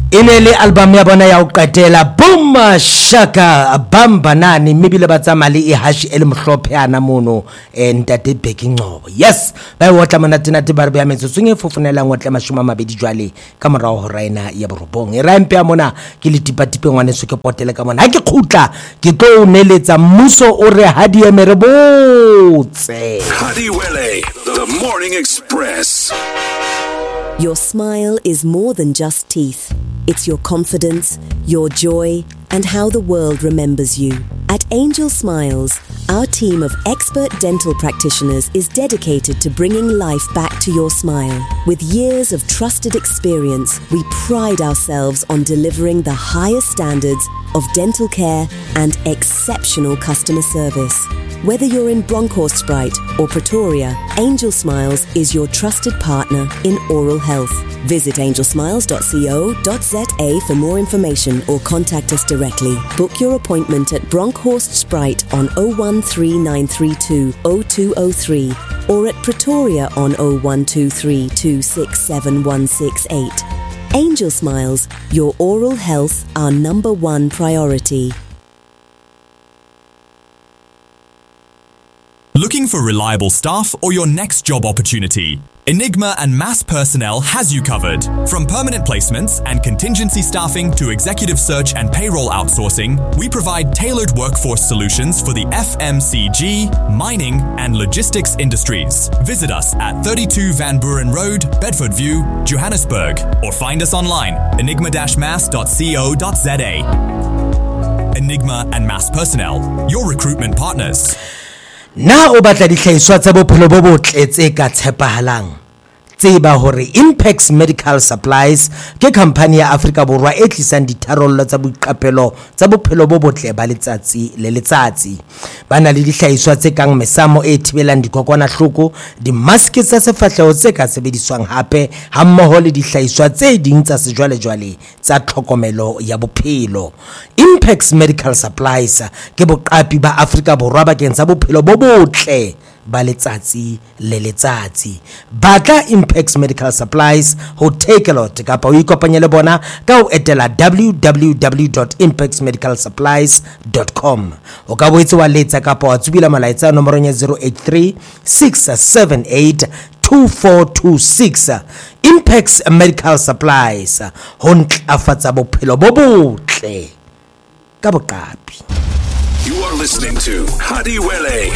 Inele album ya bona ya o qetela Boom Shaka Bambanani mebile ba tsamali hash ele mhlophe ana mono ntate Bheki Ngcobo. Yes ba wotla manatina te barbe ya metsotso nge fofunela ngotla mashuma mabedi jwale ka morao ho raina ya borobong e rampe ya mona ke le tipatipe ngwane so ke potele ka mona ha ke khutla ke tlo neletsa mmuso o re hadi emere botse Hadi Wele, the Morning Express. Your smile is more than just teeth. It's your confidence, your joy, and how the world remembers you. At Angel Smiles, our team of expert dental practitioners is dedicated to bringing life back to your smile. With years of trusted experience, we pride ourselves on delivering the highest standards of dental care and exceptional customer service. Whether you're in Bronkhorst or Pretoria, Angel Smiles is your trusted partner in oral health. Visit angelsmiles.co.za for more information or contact us directly. Book your appointment at Bronkhorst Sprite on 013932 0203 or at Pretoria on 0123 267168. Angel Smiles, your oral health, our number one priority. Looking for reliable staff or your next job opportunity? Enigma and Mass Personnel has you covered. From permanent placements and contingency staffing to executive search and payroll outsourcing, we provide tailored workforce solutions for the FMCG, mining and logistics industries. Visit us at 32 Van Buren Road, Bedford View, Johannesburg, or find us online, enigma-mass.co.za. Enigma and Mass Personnel, your recruitment partners. Na o batla dihlahiswa tsa bophelo bo botle tse ka tshepahalang tseba hore Impex Medical Supplies ke company ya Afrika Borwa e tlisang ditharollo tsa boiqapelo tsa bophelo bo botle ba letsatsi le letsatsi bana le dihlahiswa tse kang mesamo e thibelang dikokwanahloko di maske tsa sefahleho tse ka sebediswang hape ha mmoho le dihlahiswa tse ding tsa sejwalejwale tsa tlhokomelo ya bophelo. Impex Medical Supplies ke boqapi ba Afrika Borwa bakeng sa bophelo bo botle ba letsatsi le letsatsi. Batla Impex Medical Supplies ho take a lot kapa o ikopanye le bona ka ho etela www.impexmedicalsupplies.com. o ka boetse wa letsa kapa wa tsubila malaetsa nomorong ya 083 678 2426. Impex Medical Supplies ho ntlafatsa bophelo bo botle ka boqapi. You are listening to Hadi Wele,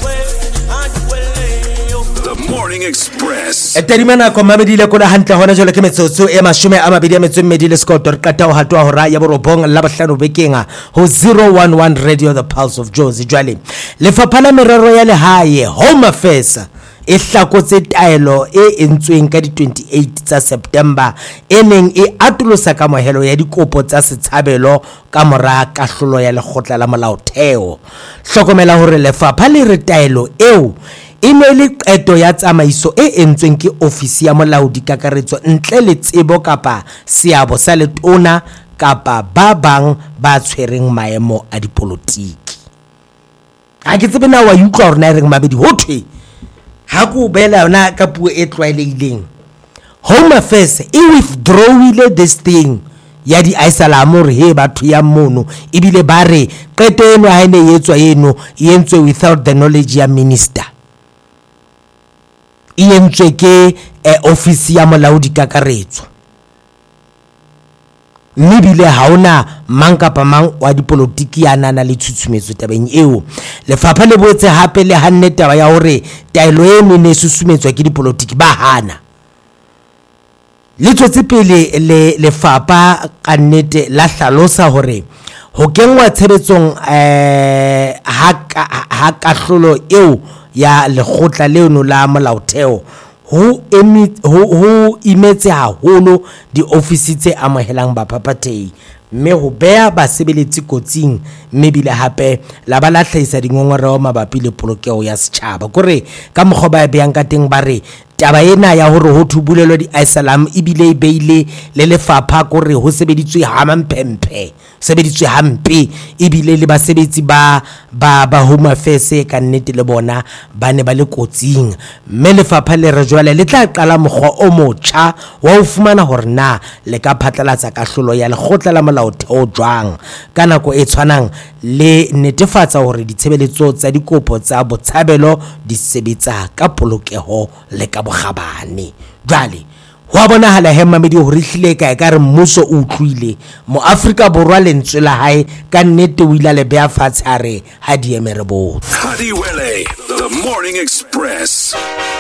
the Morning Express. Eterimana ko mamedile ko la hantle hona jole ke metsotso e 22 le skoto re qata ho hatwa hora ya borobong la bahlano bekenga ho 011 Radio the Pulse of Jozi jwale lefapha la merero ya lehae Home Affairs e hlakotse taelo e entsweng ka di 28 tsa September eneng e atolosa ka mohelo ya dikopo tsa setshabelo ka mora kahlolo ya lekgotla la molaotheo. Hlokomela hore lefapha le re taelo eo le qeto ya tsamaiso e entsweng ke ofisi ya molaodi kakaretso ntle le tsebo kapa seabo sa letona kapa ba bang ba tshwereng maemo a dipolotiki. Ha ke tsebe na wa utlwa hore na re mabedi hothwe ha go bela yona ka puo e tlwaelehileng. Home Affairs e withdrawile this thing ya di aisalamu re he batho ya mono ebile ba re qeto eno ha ene yetswa eno yentswe without the knowledge ya minister. Yentswe ke ofisi ya molaodi kakaretso. Mebile haona mang kapa mang wa dipolotiki ya nana le tshutshumetso tabeng eo. Lefapha le boetse hape le hanne taba ya hore taelo eno ne susumetswa ke dipolotiki ba hana. Le tsotse pele le lefapha ka nnete la hlalosa hore ho kenngwa tshebetsong ha kahlolo eo ya lekgotla leno la molaotheo ho imetse haholo di ofisi tse amohelang bapapatei mme ho bea basebeletsi kotsing mebile hape la ba la hlahisa dingongoreo mabapi le polokeho ya setjhaba kore ka mokgwa ba beang ka teng ba re taba ena ya hore ho thubulelwa di-Islam ebile e beile le lefapha kore ho sebeditswe hamampempe sebeditswe hampe ebile le basebetsi ba Home Affairs ka nnete le bona ba ne ba le kotsing mme lefapha le re jwale le tla qala mokgwa o motjha wa ho fumana hore na le ka phatlalatsa kahlolo ya lekgotla la molaotheo jwang ka nako e tshwanang le netefatsa hore ditshebeletso tsa dikopo tsa botshabelo di sebetsa ka polokeho le ka bokgabane. Jwale wa bonahala Mamedi hore hlile ka re mmuso o utlwile mo Afrika Borwa lentswe la hae ka nnete o ile le bea fatshe a re ha di emere bo. Hadi Wele, the Morning Express.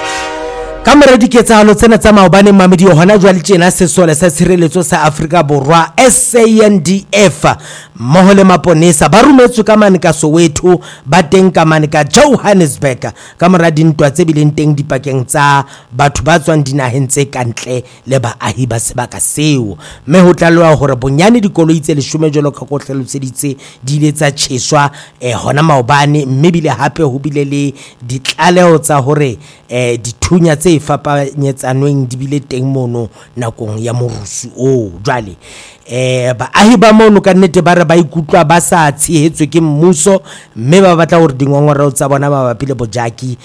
Kamera diketsahalo tsena tsa maobane Mamedi hona jwale tjena sesole sa tshireletso sa Afrika Borwa SANDF mmoho le maponesa ba rumetswe ka mane ka Soweto ba teng ka mane ka Johannesburg kamera dintwa tse bileng teng dipakeng tsa batho ba tswang dinaheng tse kantle le baahi ba sebaka seo mme ho tlalwa hore bonyane dikoloi tse 10 jolo ka kotlelotseditse di ile tsa tjheswa hona maobane mme bile hape ho bile le ditlaleho tsa hore dithunya tse fapanyetsanweng di bile teng mono nakong ya morusu o jwale baahi ba mono ka nnete ba re ba ikutlwa ba sa tshehetswe ke mmuso mme ba batla hore dingongoreo tsa bona mabapi le bojaki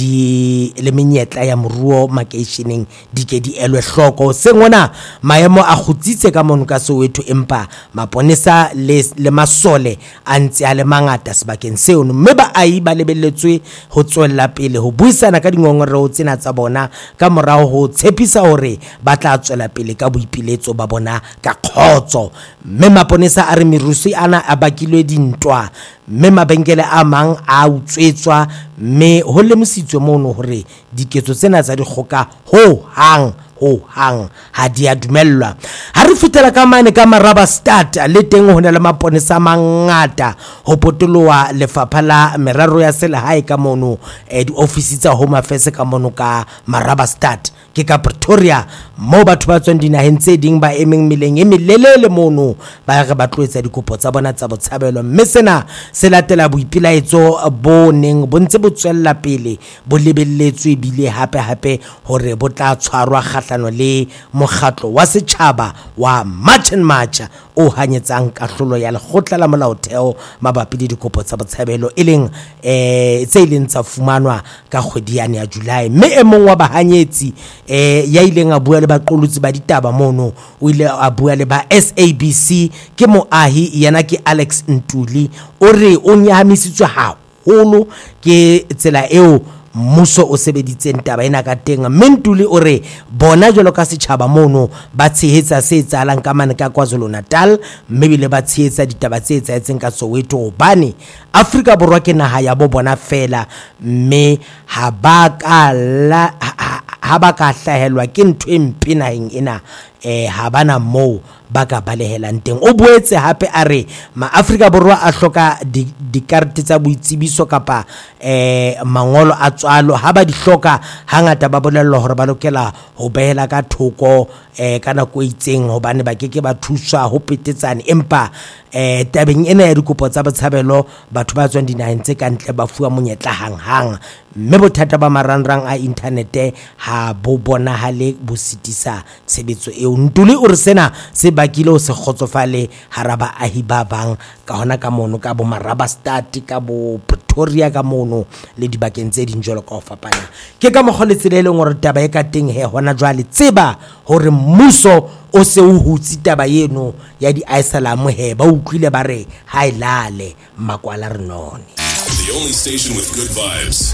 di le menyetla ya moruo makeisheneng di ke di elwe hloko sengona maemo a khutsitse ka mono ka Soweto empa maponesa le masole a ntse a le mangata sebakeng seo mme baahi ba lebelletswe ho tswella pele ho buisana ka dingongoreo tsena tsa bona ka morao ho tshepisa hore ba tla tswela pele ka boipiletso ba bona ka khotso mme maponesa a re merusi ana a bakilwe dintwa mme mabenkele a mang a utswetswa mme ho lemositswe mono hore diketso tsena tsa dikgoka ho hang ha di a dumellwa ha re fitela ka mane ka Marabastad le teng ho na le maponesa mangata ho potolowa lefapha la merero ya selehae ka mono di ofisi tsa Home Affairs ka mono ka Marabastad ke ka Pretoria mo batho ba tswang dinaheng tse ding ba emeng meleng e melelele mono ba re ba tloetsa dikopo tsa bona tsa botshabelo mme sena se latela boipilaetso bo neng bo ntse bo tswella pele bo lebelletswe bile hape hore bo tla tshwarwa kgahlano le mokgatlo wa setjhaba wa March and March o hanyetsang kahlolo ya lekgotla la molaotheo mabapi le dikopo tsa botshabelo e leng tse ileng tsa fumanwa ka kgwedi ya July mme e mong wa bahanyetsi ya ileng a bua le baqolotsi ba ditaba mono o ile a bua le ba SABC ke moahi yana ke Alex Ntuli o re o nyahamisitswe haholo ke tsela eo mmuso o sebeditseng taba ena ka teng Mentuli o re bona jwalo ka setjhaba mono ba tshehetsa se etsahalang ka mane ka KwaZulu-Natal mme bile ba tshehetsa ditaba tse etsahetseng ka Soweto hobane Afrika Borwa ke naha ya bo bona fela mme ha ba ka hlahelwa ke ntho e mpe naheng ena ha bana mo ba ka balehelang teng o boetse hape a re ma-Afrika Borwa a hloka dikarete tsa boitsebiso kapa mangolo a tswalo ha ba di hloka hangata ba bolella hore ba lokela ho behela ka thoko ka nako itseng hobane ba keke ba thuswa ho petetsane empa tabeng ena ya dikopo tsa botshabelo batho ba tswang dinaheng tse kantle ba fuwa monyetla hang mme bothata ba marangrang a internet ha bo bonahale bo sitisa tshebetso eo Ntuli o re sena se bakile o se khotsofale haraba ahi ba bang ka hona ka mono ka bo Marabastad ka bo Pretoria ka mono le dibakeng tse ding jolo ka ho fapana ke ka mogoletse le leng hore taba e ka teng he hona jwale tseba hore mmuso o se o hutsi taba yeno ya di-Islam he ba utlwile ba re ha ilale makwala re none. The only station with good vibes.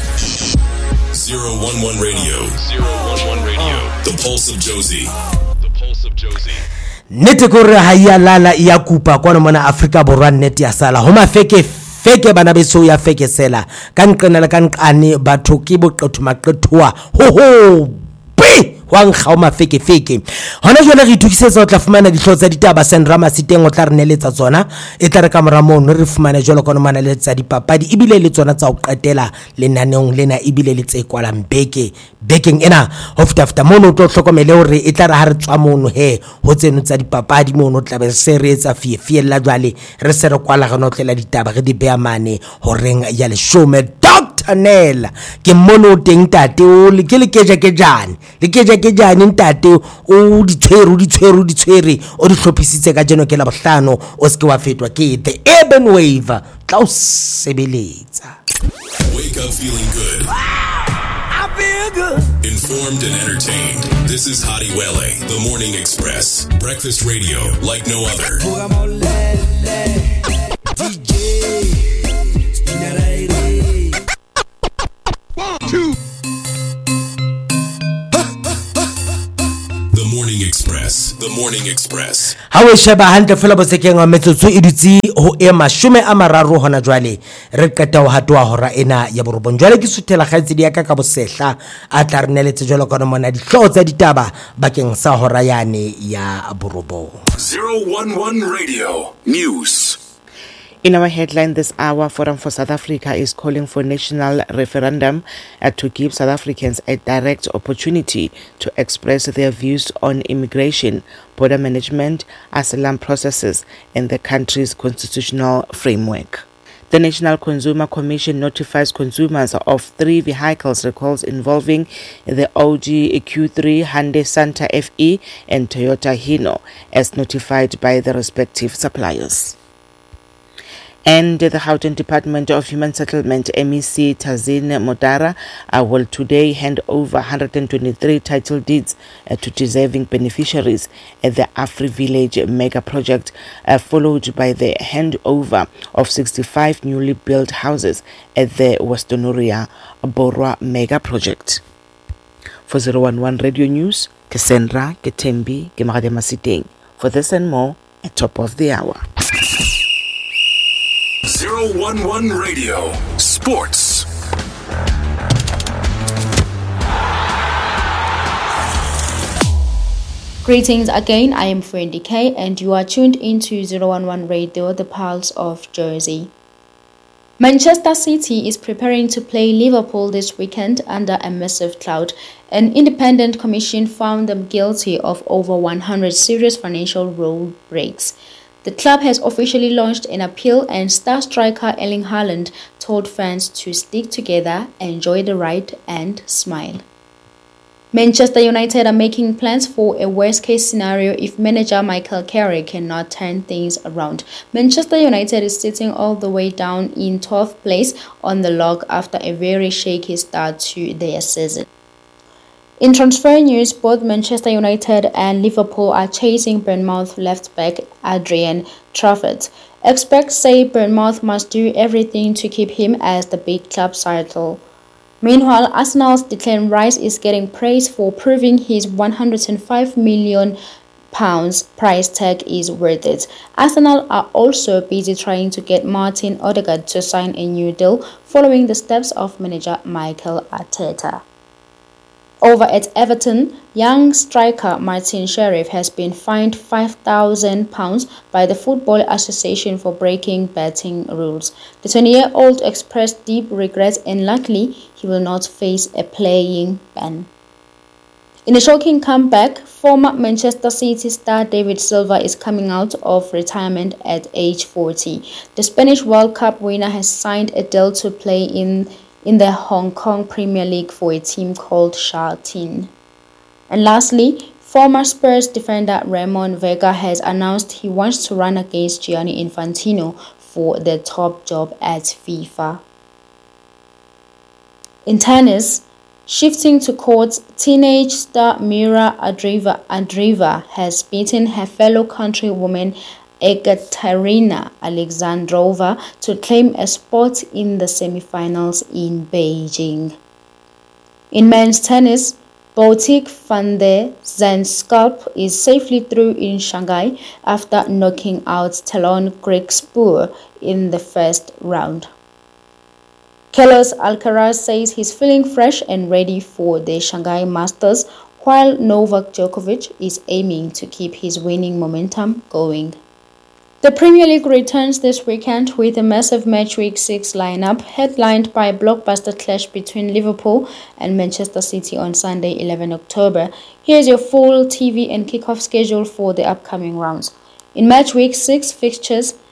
011 Radio. 011 Radio. The Pulse of Josie. The Pulse of Josie. Nete kore ha ya lala ya kupa kwa mona Afrika Borwa nete ya sala homa feke bana beso ya feke sela kan qenela kan qane batho ke boqetho maqethoa ho pi wang khaoma feke hona jwale re itukisetsa o tla fumana dihlotsa ditaba Sendrama siteng o tla re neletsa tsona e tla re ka moramono re fumana jwalo ka mana le tsa dipapadi ibile le tsona tsa o qetela lenaneng lena ibile le tse kwalang bekeng ena ho fitafita mono o tlo hlokomele hore e tla re ha re tswa mono he ho tseno tsa dipapadi mono tla be se re etsa fiela jwale re se re kwala re no tlela ditaba re di bea mane ho reng ya le showme Dr Tanel ke mono teng tate o le ke lekejane ntate o di tshwere o di hlophisitse ka jeno ke la bohlano o se ke wa fetwa ke the Urban Wave tla o sebeletsa. Wake up feeling good. I feel good. Informed and entertained. This is Hadi Wele, The Morning Express. Breakfast radio like no other. The Morning Express. The Morning Express. Ha we sheba hantle fela bosekeng wa metsotso e dutsi ho e 30 hona jwale re qeta ho hatwa hora ena ya borobong jwale ke suthela kgaitsi di ya ka bosehla a tla re neletse jwalo ka mona dihlotso tsa ditaba bakeng sa hora yane ya borobong. 011 Radio News. In our headline this hour, Forum for South Africa is calling for national referendum to give South Africans a direct opportunity to express their views on immigration, border management, asylum processes, and the country's constitutional framework. The National Consumer Commission notifies consumers of 3 vehicles recalls involving the Audi Q3, Hyundai Santa FE, and Toyota Hino, as notified by the respective suppliers. And the Gauteng Department of Human Settlement, MEC Tazine Modara, will today hand over 123 title deeds to deserving beneficiaries at the Afri Village mega project, followed by the handover of 65 newly built houses at the Westonoria Borwa mega project. For 011 Radio News, Cassandra Ketembi Gemarade Masiteng. For this and more, at top of the hour. 011 Radio Sports. Greetings again, I am Friendy K and you are tuned into 011 Radio, the Pulse of Jersey. Manchester City is preparing to play Liverpool this weekend under a massive cloud. An independent commission found them guilty of over 100 serious financial rule breaks. The club has officially launched an appeal and star striker Erling Haaland told fans to stick together, enjoy the ride and smile. Manchester United are making plans for a worst-case scenario if manager Michael Carrick cannot turn things around. Manchester United is sitting all the way down in 12th place on the log after a very shaky start to their season. In transfer news, both Manchester United and Liverpool are chasing Bournemouth left-back Adrian Trafford. Experts say Bournemouth must do everything to keep him as the big club title. Meanwhile, Arsenal's Declan Rice is getting praise for proving his £105 million price tag is worth it. Arsenal are also busy trying to get Martin Odegaard to sign a new deal following the steps of manager Mikel Arteta. Over at Everton, young striker Martin Sheriff has been fined £5,000 by the Football Association for breaking betting rules. The 20-year-old expressed deep regret and luckily he will not face a playing ban. In a shocking comeback, former Manchester City star David Silva is coming out of retirement at age 40. The Spanish World Cup winner has signed a deal to play in the Hong Kong Premier League for a team called Sha Tin. And lastly, former Spurs defender Ramon Vega has announced he wants to run against Gianni Infantino for the top job at FIFA. In tennis, shifting to courts, teenage star Mira Andreeva has beaten her fellow countrywoman Ekaterina Alexandrova to claim a spot in the semi-finals in Beijing. In men's tennis, Botic van der Zandschulp is safely through in Shanghai after knocking out Talon Griekspoor in the first round. Carlos Alcaraz says he's feeling fresh and ready for the Shanghai Masters, while Novak Djokovic is aiming to keep his winning momentum going. The Premier League returns this weekend with a massive match week 6 lineup headlined by a blockbuster clash between Liverpool and Manchester City on Sunday 11 October. Here's your full TV and kickoff schedule for the upcoming rounds. In match week 6 fixtures,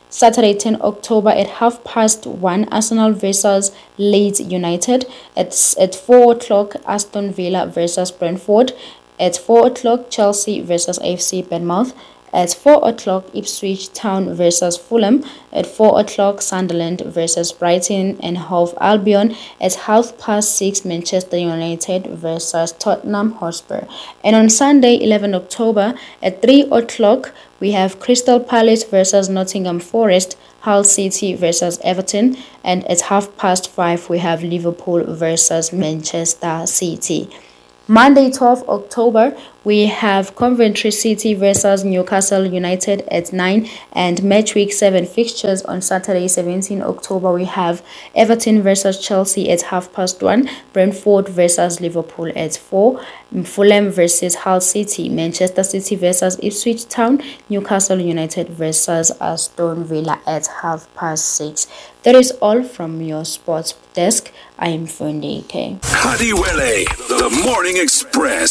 Saturday 10 October at 1:30, Arsenal versus Leeds United. At 4 o'clock, Aston Villa versus Brentford. At 4 o'clock, Chelsea versus AFC Bournemouth. At 4 o'clock, Ipswich Town versus Fulham. At 4 o'clock, Sunderland versus Brighton and Hove Albion. At 6:30, Manchester United versus Tottenham Hotspur. And on Sunday, 11 October, at 3 o'clock, we have Crystal Palace versus Nottingham Forest, Hull City versus Everton, and at 5:30, we have Liverpool versus Manchester City. Monday, 12 October, we have Coventry City versus Newcastle United at 9, and match week 7 fixtures on Saturday, 17 October, we have Everton versus Chelsea at 1:30, Brentford versus Liverpool at 4, Fulham versus Hull City, Manchester City versus Ipswich Town, Newcastle United versus Aston Villa at 6:30. That is all from your sports desk. I am Fundi K. Hadiwele, the Morning Express.